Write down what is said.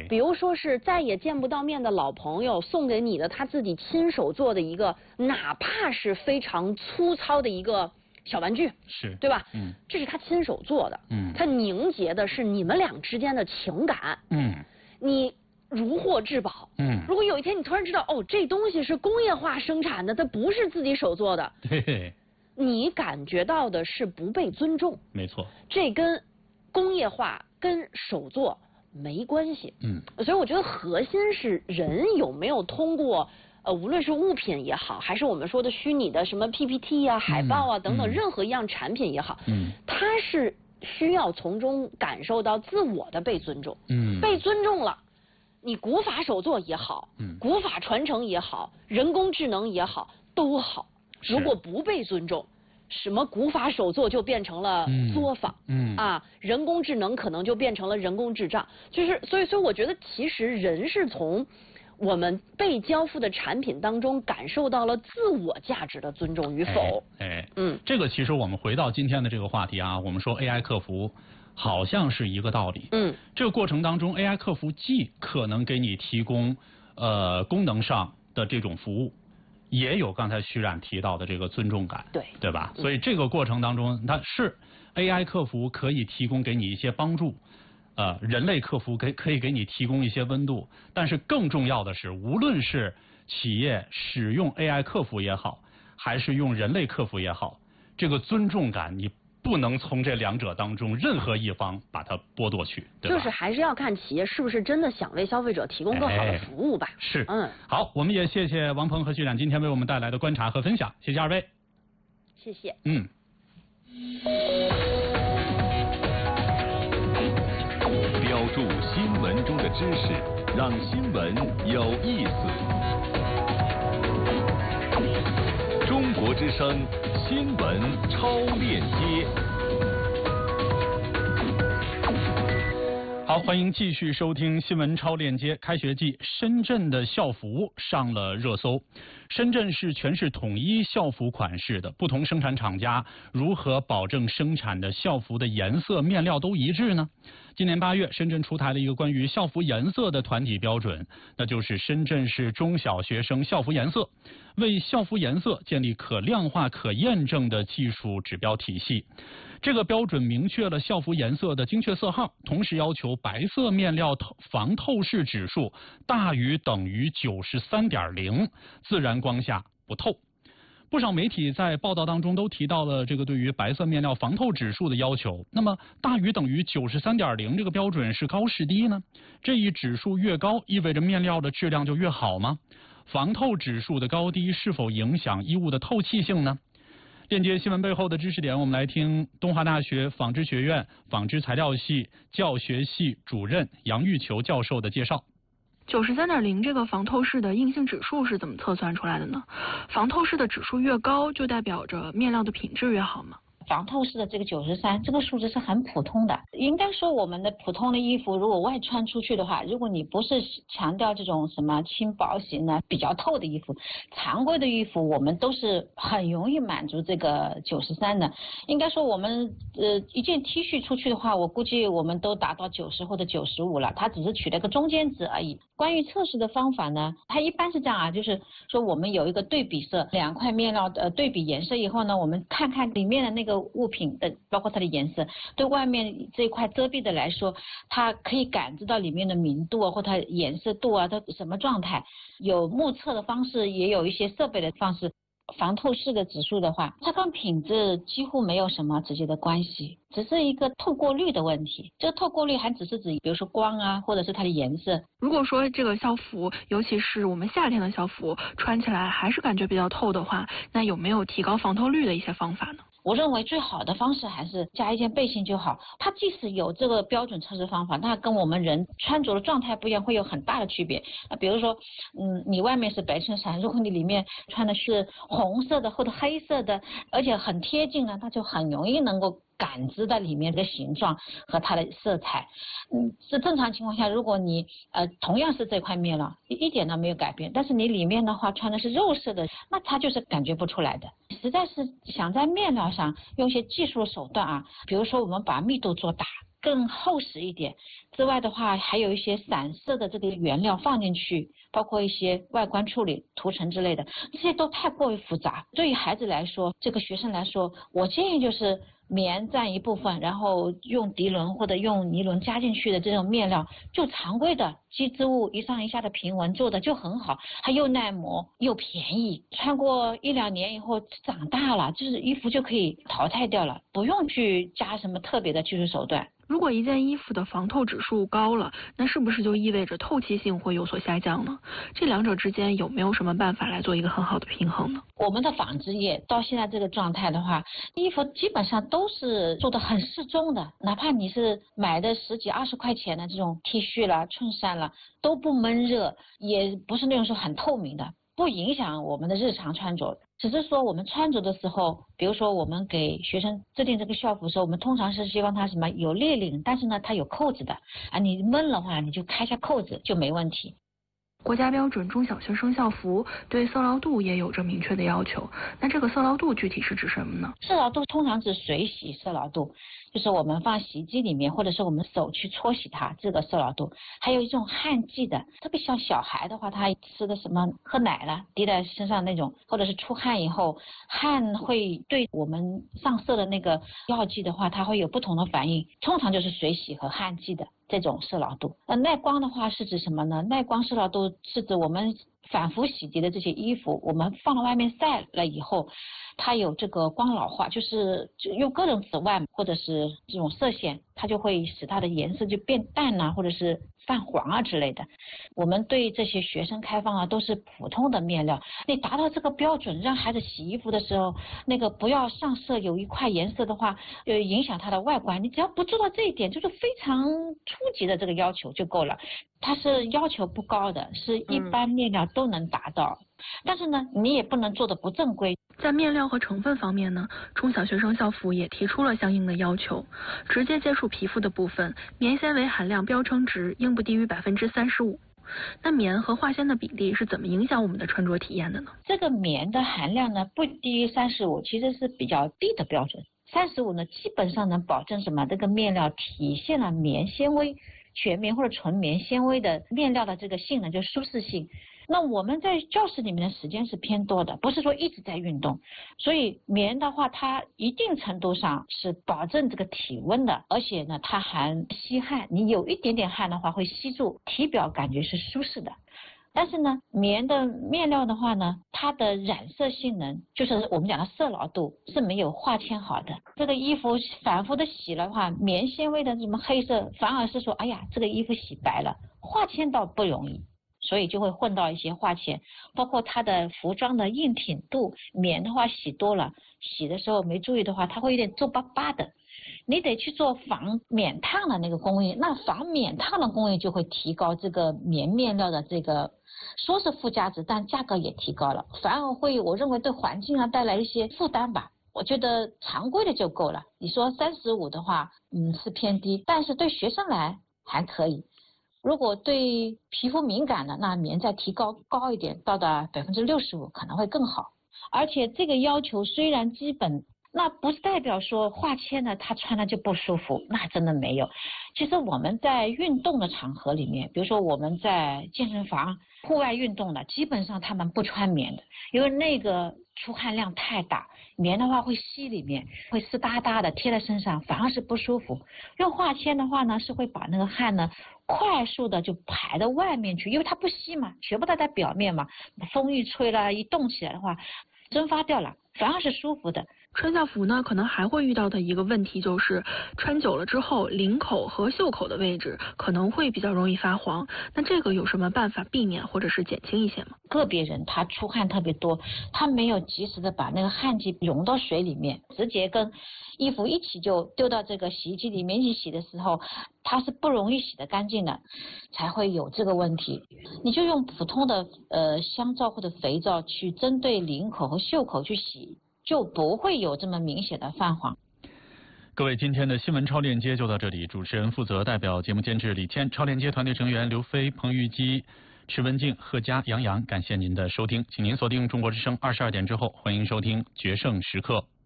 比如说是再也见不到面的老朋友送给你的他自己亲手做的一个，哪怕是非常粗糙的一个小玩具， 是对吧？这是他亲手做的，他凝结的是你们俩之间的情感，你如获至宝，如果有一天你突然知道，哦，这东西是工业化生产的，它不是自己手做的， 对， 你感觉到的是不被尊重， 没错， 这跟工业化跟手作没关系，所以我觉得核心是人有没有通过无论是物品也好，还是我们说的虚拟的什么 PPT 啊、海报啊等等，任何一样产品也好，它是需要从中感受到自我的被尊重，被尊重了，你古法手作也好，古法传承也好，人工智能也好，都好。如果不被尊重，什么古法手作就变成了作坊，人工智能可能就变成了人工智障，就是所以我觉得其实人是从我们被交付的产品当中感受到了自我价值的尊重与否。 这个其实我们回到今天的这个话题啊，我们说 AI 客服好像是一个道理。这个过程当中 AI 客服既可能给你提供功能上的这种服务，也有刚才徐冉提到的这个尊重感，对吧？所以这个过程当中，它是 AI 客服可以提供给你一些帮助。人类客服可以给你提供一些温度，但是更重要的是，无论是企业使用 AI 客服也好，还是用人类客服也好，这个尊重感你不能从这两者当中任何一方把它剥夺去，对吧？ 就是还是要看企业是不是真的想为消费者提供更好的服务吧。 是，好，我们也谢谢王鹏和徐冉今天为我们带来的观察和分享，谢谢二位。 谢谢。 标注新闻中的知识，让新闻有意思。中国之声新闻超链接。 好，欢迎继续收听新闻超链接。开学季，深圳的校服上了热搜。深圳是全市统一校服款式的，不同生产厂家如何保证生产的校服的颜色、面料都一致呢？今年8月，深圳出台了一个关于校服颜色的团体标准，那就是深圳市中小学生校服颜色，为校服颜色建立可量化、可验证的技术指标体系。这个标准明确了校服颜色的精确色号，同时要求白色面料防透视指数大于等于93.0，自然光下不透。不少媒体在报道当中都提到了这个对于白色面料防透指数的要求。那么大于等于93.0这个标准是高是低呢？这一指数越高，意味着面料的质量就越好吗？防透指数的高低是否影响衣物的透气性呢？链接新闻背后的知识点，我们来听东华大学纺织学院纺织材料系教学系主任杨玉球教授的介绍。 93.0这个防透视的硬性指数是怎么测算出来的呢？防透视的指数越高，就代表着面料的品质越好吗？ 防透视的这个93，这个数字是很普通的。应该说我们的普通的衣服，如果外穿出去的话，如果你不是强调这种什么轻薄型的比较透的衣服，常规的衣服我们都是很容易满足这个93的。应该说我们一件 T 恤出去的话，我估计我们都达到90或者95了，它只是取了个中间值而已。关于测试的方法呢，它一般是这样啊，就是说我们有一个对比色，两块面料的对比颜色以后呢，我们看看里面的那个物品的包括它的颜色，对外面这一块遮蔽的来说，它可以感知到里面的明度啊或它颜色度啊，它什么状态。有目测的方式，也有一些设备的方式。防透视的指数的话，它跟品质几乎没有什么直接的关系，只是一个透过率的问题。这个透过率还只是指比如说光啊，或者是它的颜色。 如果说这个校服，尤其是我们夏天的校服，穿起来还是感觉比较透的话，那有没有提高防透率的一些方法呢？ 我认为最好的方式还是加一件背心就好。它即使有这个标准测试方法，那跟我们人穿着的状态不一样，会有很大的区别。那比如说，你外面是白衬衫，如果你里面穿的是红色的或者黑色的，而且很贴近呢，它就很容易能够感知到里面的形状和它的色彩。是正常情况下，如果你同样是这块面料一点都没有改变，但是你里面的话穿的是肉色的，那它就是感觉不出来的。实在是想在面料上用一些技术手段啊，比如说我们把密度做大， 更厚实一点。之外的话，还有一些散色的这个原料放进去，包括一些外观处理、涂层之类的，这些都太过于复杂。对于孩子来说，这个学生来说，我建议就是棉占一部分，然后用涤纶或者用尼龙加进去的这种面料，就常规的机织物一上一下的平纹做的就很好，它又耐磨又便宜，穿过1、2年以后长大了，就是衣服就可以淘汰掉了，不用去加什么特别的技术手段。 如果一件衣服的防透指数高了，那是不是就意味着透气性会有所下降呢？这两者之间有没有什么办法来做一个很好的平衡呢？ 我们的纺织业到现在这个状态的话，衣服基本上都是做的很适中的，哪怕你是买的10几20块钱的这种 T 恤啦、衬衫啦，都不闷热，也不是那种说很透明的，不影响我们的日常穿着。只是说我们穿着的时候，比如说我们给学生制定这个校服的时候，我们通常是希望它什么有立领，但是呢它有扣子的啊，你闷的话你就开下扣子就没问题。 国家标准中小学生校服对色牢度也有着明确的要求，那这个色牢度具体是指什么呢？ 色牢度通常指水洗色牢度，就是我们放洗衣机里面，或者是我们手去搓洗它，这个色牢度。还有一种汗剂的，特别像小孩的话，他吃的什么喝奶了滴在身上那种，或者是出汗以后，汗会对我们上色的那个药剂的话，它会有不同的反应，通常就是水洗和汗剂的这种色牢度。耐光的话是指什么呢？耐光色牢度是指我们反复洗涤的这些衣服，我们放到外面晒了以后，它有这个光老化，就是用各种紫外或者是这种色线，它就会使它的颜色就变淡啊，或者是泛黄啊之类的。我们对这些学生开放啊，都是普通的面料，你达到这个标准，让孩子洗衣服的时候，那个不要上色有一块颜色的话，影响它的外观。你只要不做到这一点，就是非常初级的这个要求就够了。它是要求不高的，是一般面料都能达到。但是呢，你也不能做的不正规。 在面料和成分方面呢，中小学生校服也提出了相应的要求。直接接触皮肤的部分，棉纤维含量标称值应不低于35%。那棉和化纤的比例是怎么影响我们的穿着体验的呢？ 这个棉的含量呢，不低于35，其实是比较低的标准。35呢，基本上能保证什么？这个面料体现了棉纤维、全棉或者纯棉纤维的面料的这个性能，就是舒适性。那我们在教室里面的时间是偏多的，不是说一直在运动，所以棉的话，它一定程度上是保证这个体温的，而且呢，它还吸汗，你有一点点汗的话会吸住，体表感觉是舒适的。但是呢，棉的面料的话呢，它的染色性能，就是我们讲的色牢度是没有化纤好的。这个衣服反复的洗的话，棉纤维的什么黑色，反而是说，哎呀，这个衣服洗白了，化纤倒不容易。所以就会混到一些化纤，包括它的服装的硬挺度，棉的话洗多了，洗的时候没注意的话，它会有点皱巴巴的。你得去做防免烫的那个工艺，那防免烫的工艺就会提高这个棉面料的这个说是附加值，但价格也提高了，反而会我认为对环境啊带来一些负担吧。我觉得常规的就够了。你说35的话，是偏低，但是对学生来还可以。如果对皮肤敏感的，那棉再提高一点，到达65%可能会更好。而且这个要求虽然基本，那不是代表说化纤的他穿了就不舒服，那真的没有。其实我们在运动的场合里面，比如说我们在健身房户外运动的，基本上他们不穿棉的，因为那个出汗量太大，棉的话会吸里面，会湿哒哒的贴在身上，反而是不舒服。用化纤的话呢，是会把那个汗呢快速的就排到外面去，因为它不吸嘛，全部都在表面嘛，风一吹了，一动起来的话，蒸发掉了，反而是舒服的。 穿校服呢，可能还会遇到的一个问题就是，穿久了之后，领口和袖口的位置可能会比较容易发黄。那这个有什么办法避免或者是减轻一些吗？ 个别人他出汗特别多，他没有及时的把那个汗剂溶到水里面，直接跟衣服一起就丢到这个洗衣机里面一起洗的时候，它是不容易洗得干净的，才会有这个问题。你就用普通的香皂或者肥皂去针对领口和袖口去洗，就不会有这么明显的泛黄。 各位，今天的新闻超链接就到这里，主持人负责代表节目监制李谦，超链接团队成员刘飞、彭玉基、池文静、贺佳、杨洋，感谢您的收听，请您锁定中国之声22点之后，欢迎收听决胜时刻。